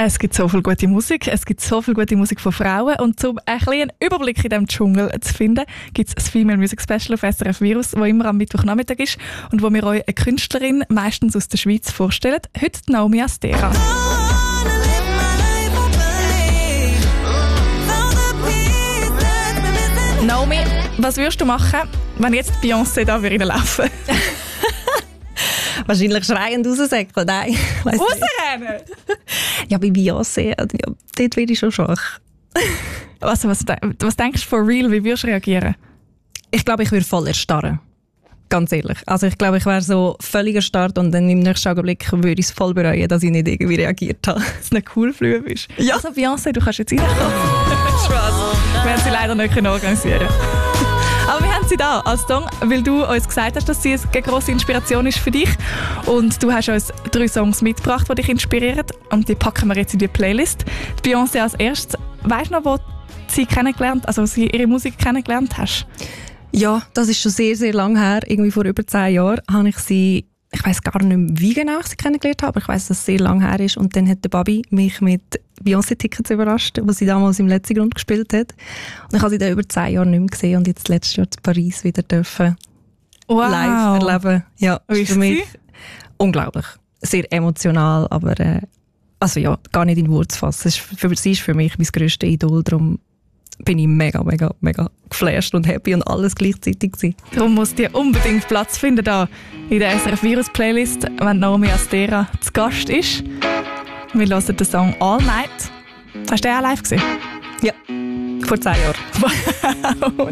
Es gibt so viel gute Musik, es gibt so viel gute Musik von Frauen und um ein bisschen einen Überblick in diesem Dschungel zu finden, gibt es das Female Music Special auf SRF Virus, das immer am Mittwochnachmittag ist und wo wir euch eine Künstlerin, meistens aus der Schweiz, vorstellen. Heute Naomi Astera. Naomi, was würdest du machen, wenn jetzt Beyoncé da reinlaufen würde? Wahrscheinlich schreiend raussäckeln. Nein. Rausrennen? Ja, bei Beyoncé, ja, dort werde ich schon schwach. Was denkst du for real, wie würdest du reagieren? Ich glaube, ich würde voll erstarren. Ganz ehrlich. Also ich glaube, ich wäre so völlig erstarrt und dann im nächsten Augenblick würde ich es voll bereuen, dass ich nicht irgendwie reagiert habe. Dass du nicht cool geflogen bist. Ja. Also Beyoncé, du kannst jetzt reinkommen. Spaß. Wir haben sie leider nicht organisieren können. Aber wir haben sie da als Song, weil du uns gesagt hast, dass sie eine grosse Inspiration ist für dich. Und du hast uns 3 Songs mitgebracht, die dich inspirieren. Und die packen wir jetzt in die Playlist. Die Beyoncé als erstes. Weißt du noch, wo sie kennengelernt, also sie ihre Musik kennengelernt hast? Ja, das ist schon sehr, sehr lang her. Irgendwie vor über 10 Jahren habe ich sie, ich weiss gar nicht mehr, wie genau ich sie kennengelernt habe, aber ich weiss, dass es sehr lang her ist. Und dann hat der Babi mich mit Beyoncé-Tickets überrascht, die sie damals im letzten Grund gespielt hat. Und ich habe sie dann über 10 Jahre nicht mehr gesehen und jetzt letztes Jahr in Paris wieder dürfen live erleben. Ja, ist für mich unglaublich. Sehr emotional, aber also ja, gar nicht in Worte zu fassen. Sie ist für mich mein grösstes Idol, darum bin ich mega, mega, mega geflasht und happy und alles gleichzeitig gewesen. Darum muss dir unbedingt Platz finden da in der SRF Virus Playlist, wenn Naomi Astera zu Gast ist. Wir hören den Song All Night. Hast du den auch live gesehen? Ja, vor 10 Jahren. Wow.